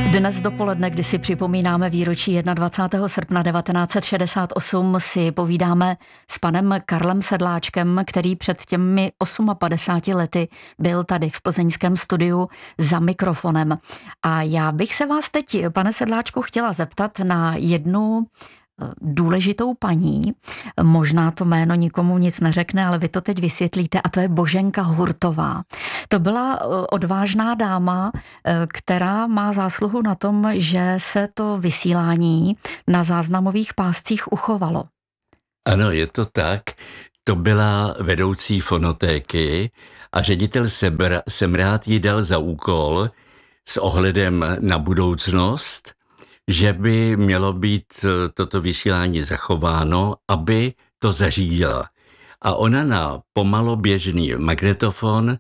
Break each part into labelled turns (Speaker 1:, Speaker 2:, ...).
Speaker 1: Dnes dopoledne, kdy si připomínáme výročí 21. srpna 1968, si povídáme s panem Karlem Sedláčkem, který před těmi 58 lety byl tady v plzeňském studiu za mikrofonem. A já bych se vás teď, pane Sedláčku, chtěla zeptat na jednu důležitou paní. Možná to jméno nikomu nic neřekne, ale vy to teď vysvětlíte, a to je Boženka Hurtová. To byla odvážná dáma, která má zásluhu na tom, že se to vysílání na záznamových páscích uchovalo.
Speaker 2: Ano, je to tak. To byla vedoucí fonotéky a ředitel Semrát jí dal za úkol s ohledem na budoucnost, že by mělo být toto vysílání zachováno, aby to zařídila. A ona na pomaloběžný magnetofon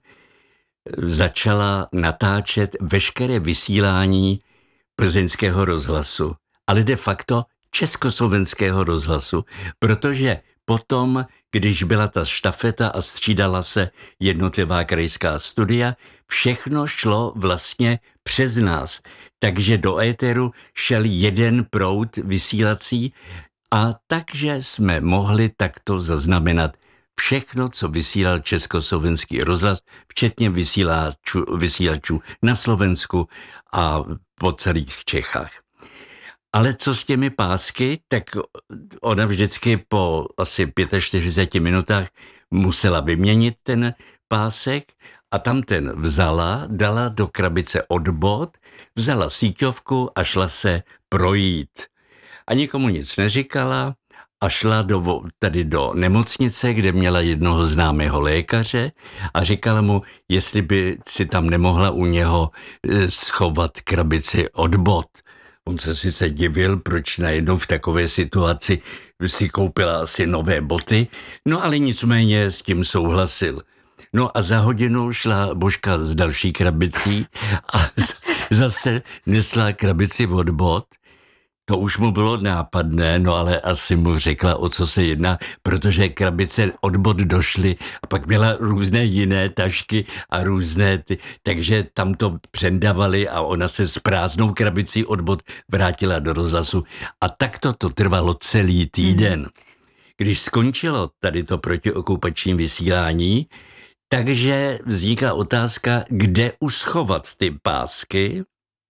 Speaker 2: začala natáčet veškeré vysílání plzeňského rozhlasu, ale de facto československého rozhlasu, protože potom, když byla ta štafeta a střídala se jednotlivá krajská studia, všechno šlo vlastně přes nás. Takže do éteru šel jeden proud vysílací a takže jsme mohli takto zaznamenat všechno, co vysílal československý rozhlas, včetně vysílačů na Slovensku a po celých Čechách. Ale co s těmi pásky, tak ona vždycky po asi 45 minutách musela vyměnit ten pásek a tam ten vzala, dala do krabice odbod, vzala síťovku a šla se projít. A nikomu nic neříkala a šla tady do nemocnice, kde měla jednoho známého lékaře a říkala mu, jestli by si tam nemohla u něho schovat krabici odbod. On se sice divil, proč najednou v takové situaci si koupila asi nové boty, no ale nicméně s tím souhlasil. No a za hodinu šla Božka s další krabicí a zase nesla krabici od bot. To už mu bylo nápadné, no ale asi mu řekla, o co se jedná, protože krabice od bot došly a pak měla různé jiné tašky a různé takže tam to přendavali a ona se s prázdnou krabicí od bot vrátila do rozhlasu. A takto to trvalo celý týden. Když skončilo tady to protiokupační vysílání, takže vznikla otázka, kde uschovat ty pásky.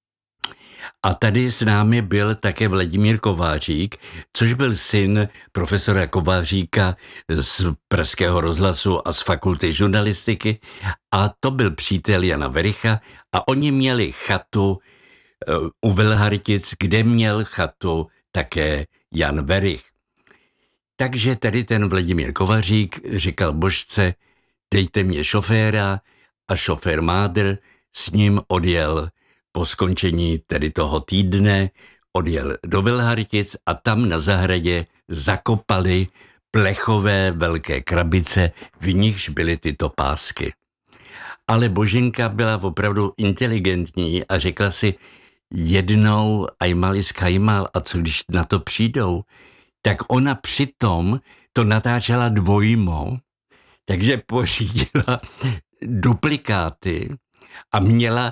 Speaker 2: A tady s námi byl také Vladimír Kovářík, což byl syn profesora Kováříka z Pražského rozhlasu a z fakulty žurnalistiky. A to byl přítel Jana Vericha a oni měli chatu u Velhartic, kde měl chatu také Jan Verich. Takže tady ten Vladimír Kovářík říkal Božce, dejte mě šoféra, a šofér Mádr s ním odjel po skončení tedy toho týdne, odjel do Velhartic a tam na zahradě zakopali plechové velké krabice, v nichž byly tyto pásky. Ale Boženka byla opravdu inteligentní a řekla si, jednou ajmal is kajmal, a co když na to přijdou, tak ona přitom to natáčela dvojmo, takže pořídila duplikáty a měla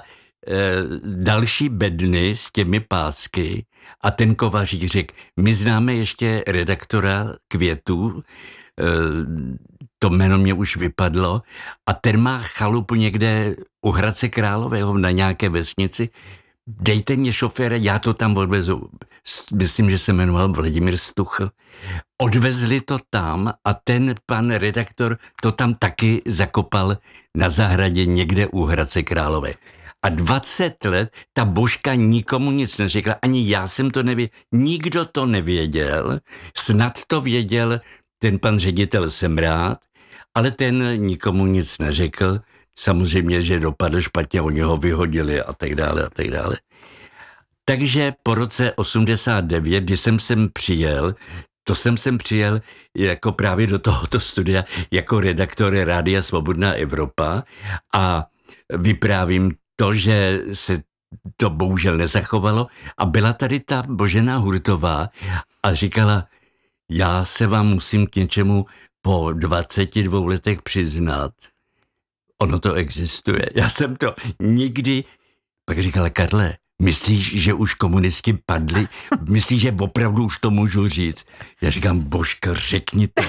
Speaker 2: další bedny s těmi pásky a ten Kovářík řekl, my známe ještě redaktora Květů, to jméno mě už vypadlo, a ten má chalupu někde u Hradce Králového na nějaké vesnici, dejte mě šoféra, já to tam odvezu. Myslím, že se jmenoval Vladimír Stuchl. Odvezli to tam a ten pan redaktor to tam taky zakopal na zahradě někde u Hradce Králové. A 20 let ta Božka nikomu nic neřekla, ani já jsem to nevěděl, nikdo to nevěděl, snad to věděl ten pan ředitel Semrát, ale ten nikomu nic neřekl, samozřejmě, že dopadl špatně, oni ho vyhodili a tak dále a tak dále. Takže po roce 89, když jsem sem přijel, to jsem sem přijel jako právě do tohoto studia jako redaktor Rádia Svobodná Evropa a vyprávím to, že se to bohužel nezachovalo a byla tady ta Božena Hurtová a říkala, já se vám musím k něčemu po 22 letech přiznat. Ono to existuje. Já jsem to nikdy... Pak říkala, Karle, myslíš, že už komunisti padli? Myslíš, že opravdu už to můžu říct? Já říkám, Božka, řekni to.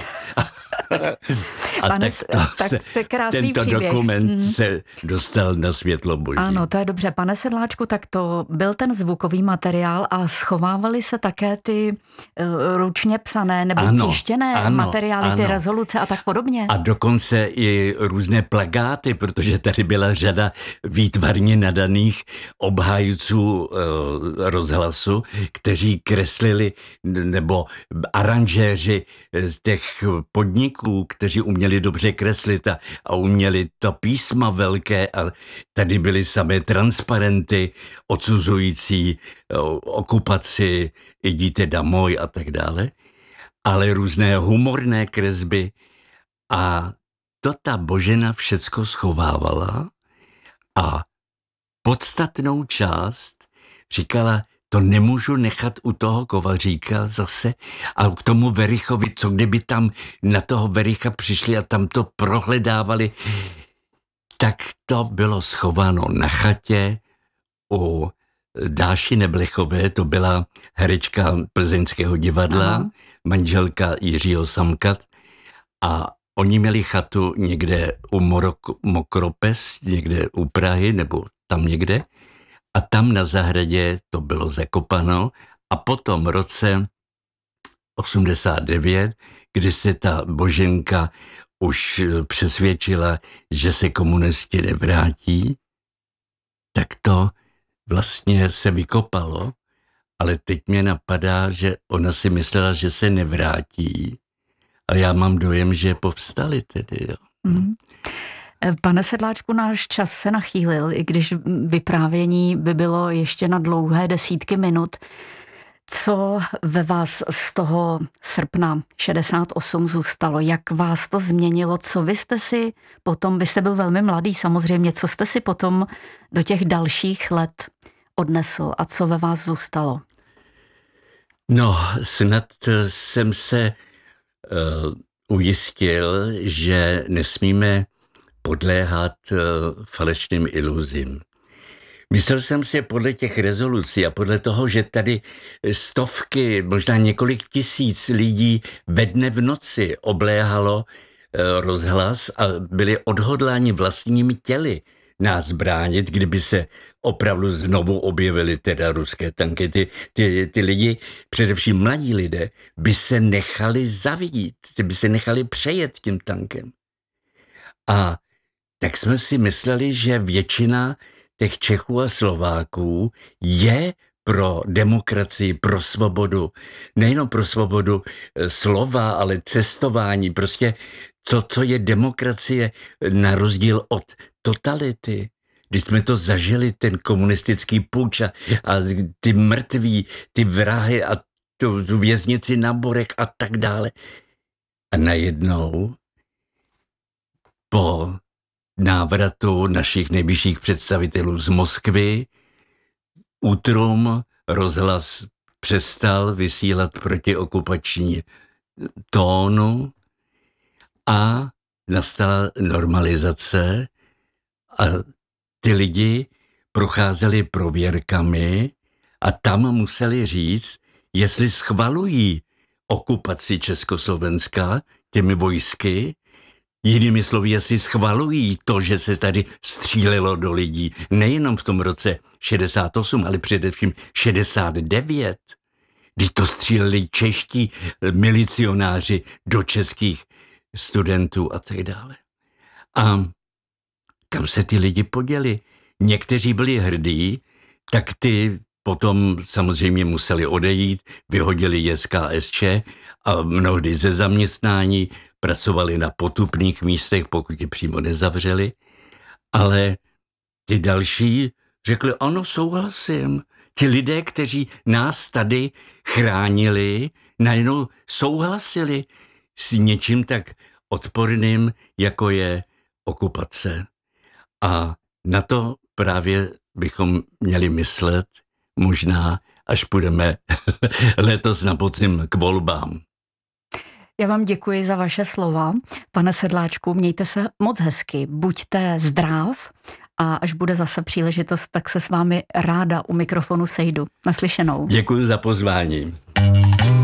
Speaker 2: A
Speaker 1: Pane,
Speaker 2: tento
Speaker 1: příběh.
Speaker 2: dokument se dostal na světlo boží.
Speaker 1: Ano, to je dobře. Pane Sedláčku, tak to byl ten zvukový materiál a schovávaly se také ty ručně psané nebo tištěné materiály, ty rezoluce a tak podobně.
Speaker 2: A dokonce i různé plakáty, protože tady byla řada výtvarně nadaných obhájců rozhlasu, kteří kreslili, nebo aranžéři z těch podniků, kteří uměli dobře kreslit a uměli to písma velké, a tady byly samé transparenty odsuzující okupaci, jděte domů a tak dále, ale různé humorné kresby, a to ta Božena všecko schovávala a podstatnou část říkala, to nemůžu nechat u toho Kovaříka zase, a k tomu Verichovi, co kdyby tam na toho Vericha přišli a tam to prohledávali, tak to bylo schováno na chatě u Dáši Neblechové, to byla herečka Plzeňského divadla, manželka Jiřího Samka, a oni měli chatu někde u Mokropes, někde u Prahy, nebo tam někde, a tam na zahradě to bylo zakopano, a potom v roce 89, kdy se ta Boženka už přesvědčila, že se komunisti nevrátí, tak to vlastně se vykopalo, ale teď mě napadá, že ona si myslela, že se nevrátí, ale já mám dojem, že povstali tedy. Jo.
Speaker 1: Pane Sedláčku, náš čas se nachýlil, i když vyprávění by bylo ještě na dlouhé desítky minut. Co ve vás z toho srpna 68 zůstalo? Jak vás to změnilo? Co vy jste si potom, vy jste byl velmi mladý samozřejmě, co jste si potom do těch dalších let odnesl a co ve vás zůstalo?
Speaker 2: No, snad jsem se ujistil, že nesmíme podléhat falešným iluzím. Myslel jsem si podle těch rezolucí a podle toho, že tady stovky, možná několik tisíc lidí ve dne v noci obléhalo rozhlas a byli odhodláni vlastními těly nás bránit, kdyby se opravdu znovu objevily teda ruské tanky. Ty lidi, především mladí lidé, by se nechali zavít, by se nechali přejet tím tankem. A tak jsme si mysleli, že většina těch Čechů a Slováků je pro demokracii, pro svobodu, nejenom pro svobodu slova, ale cestování, prostě to, co je demokracie, na rozdíl od totality. Když jsme to zažili, ten komunistický puč a ty mrtví, ty vrahy a tu věznici na Borech a tak dále. A najednou po návratu našich nejvyšších představitelů z Moskvy útrum rozhlas přestal vysílat protiokupační tónu a nastala normalizace a ty lidi procházeli prověrkami a tam museli říct, jestli schvalují okupaci Československa těmi vojsky. Jinými slovy, jestli schvalují to, že se tady střílelo do lidí, nejenom v tom roce 68, ale především 69, kdy to stříleli čeští milicionáři do českých studentů a tak dále. A kam se ty lidi poděli? Někteří byli hrdí, tak ty potom samozřejmě museli odejít, vyhodili je z KSČ a mnohdy ze zaměstnání, pracovali na potupných místech, pokud je přímo nezavřeli, ale ty další řekli, ano, souhlasím. Ti lidé, kteří nás tady chránili, najednou souhlasili s něčím tak odporným, jako je okupace. A na to právě bychom měli myslet, možná až půjdeme letos na podzim k volbám.
Speaker 1: Já vám děkuji za vaše slova. Pane Sedláčku, mějte se moc hezky, buďte zdrav a až bude zase příležitost, tak se s vámi ráda u mikrofonu sejdu. Naslyšenou.
Speaker 2: Děkuji za pozvání.